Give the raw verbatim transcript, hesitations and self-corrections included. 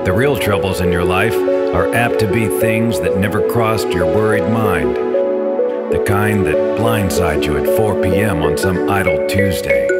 The real troubles in your life are apt to be things that never crossed your worried mind. The kind that blindside you at four p m on some idle Tuesday.